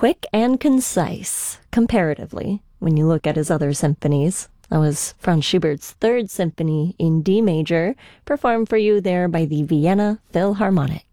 Quick and concise, comparatively, when you look at his other symphonies. That was Franz Schubert's Third Symphony in D major, performed for you there by the Vienna Philharmonic.